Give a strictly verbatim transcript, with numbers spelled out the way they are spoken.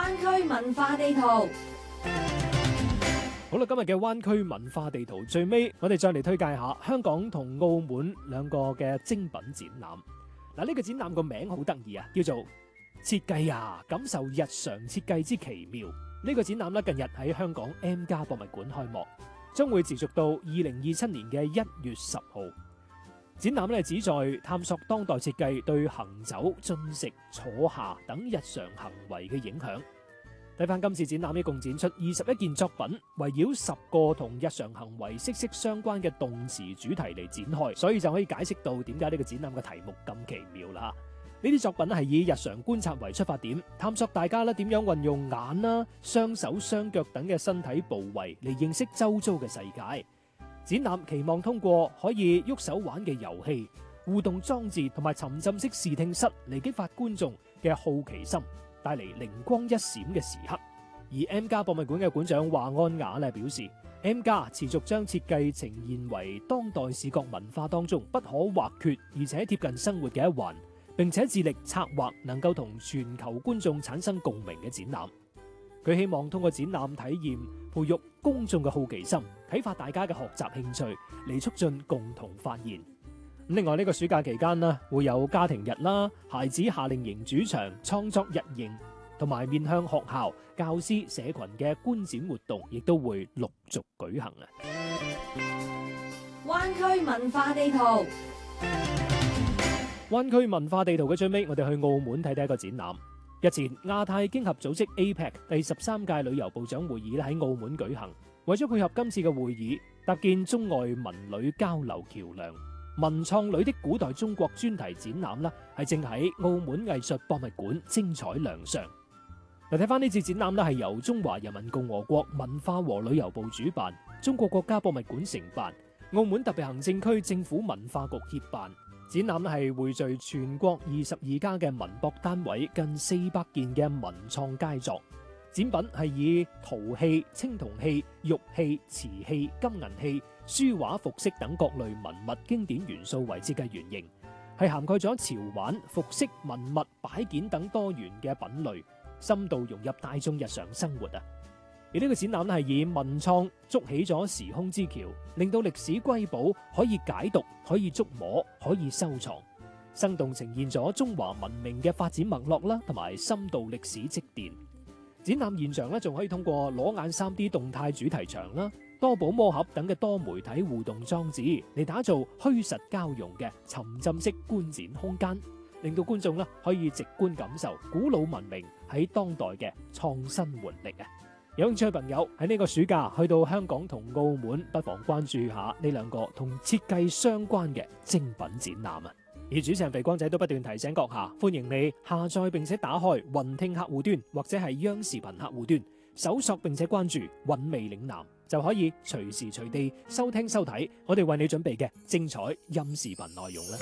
灣區文化地圖。 好啦，今日嘅灣區文化地圖最尾，我哋再嚟推介下香港同澳門兩個嘅精品展覽。嗱，呢個展覽個名好得意啊，叫做設計啊，感受日常設計之奇妙。呢個展覽咧，近日喺香港 M+ 博物館開幕，將會持續到二零二七年嘅一月十號。展覽咧旨在探索當代設計對行走、進食、坐下等日常行為嘅影響。睇翻今次展覽，一共展出二十一件作品，圍繞十個同日常行為息息相關嘅動詞主題嚟展開，所以就可以解釋到點解呢個展覽嘅題目咁奇妙啦。呢啲作品係以日常觀察為出發點，探索大家咧點樣運用眼啦、雙手、雙腳等嘅身體部位嚟認識周遭嘅世界。展覽期望通過可以喐手玩嘅遊戲、互動裝置同埋沉浸式視聽室嚟激發觀眾嘅好奇心，帶嚟靈光一閃嘅時刻。而 M+ 博物館嘅館長華安雅咧表示 ，M+ 持續將設計呈現為當代視覺文化當中不可或缺而且貼近生活嘅一環，並且致力策劃能夠同全球觀眾產生共鳴嘅展覽。佢希望通過展覽體驗，培育公眾嘅好奇心，啟發大家嘅學習興趣，嚟促進共同發現。另外呢個暑假期間呢，會有家庭日啦、孩子夏令營主場、創作日營，同埋面向學校、教師、社群嘅觀展活動，亦都會陸續舉行啊！ 灣區文化地圖。 灣區文化地圖嘅最尾，我哋去澳門睇睇一個展覽。日前，亞太經合組織 A P E C 第十三屆旅遊部長會議咧喺澳門舉行，為咗配合今次嘅會議，搭建中外文旅交流橋樑。文創旅的古代中國專題展覽啦，係正喺澳門藝術博物館精彩亮相。嗱，睇翻呢次展覽咧，係由中華人民共和國文化和旅遊部主辦，中國國家博物館承辦，澳門特別行政區政府文化局協辦。展覽咧係匯聚全國二十二家嘅文博單位近四百件嘅文創佳作。展品係以陶器、青銅器、玉器、瓷器、金銀器、書畫、服飾等各類文物經典元素為設計原型，係涵蓋咗潮玩、服飾、文物、擺件等多元嘅品類，深度融入大眾日常生活啊！而呢個展覽咧係以文創築起咗時空之橋，令到歷史瑰寶可以解讀、可以觸摸、可以收藏，生動呈現咗中華文明嘅發展脈絡啦，同埋深度歷史積澱。展覽現場咧仲可以通過裸眼 三 D 動態主題牆啦、多寶魔盒等嘅多媒體互動裝置嚟打造虛實交融嘅沉浸式觀展空間，令到觀眾咧可以直觀感受古老文明喺當代嘅創新活力啊！有興趣嘅朋友喺呢個暑假去到香港同澳門，不妨關注下呢兩個同設計相關嘅精品展覽啊！而主持人肥光仔都不斷提醒閣下，歡迎你下載並且打開雲聽客戶端或者係央視頻客戶端，搜索並且關注韻味嶺南，就可以隨時隨地收聽收睇我哋為你準備嘅精彩音視頻內容啦。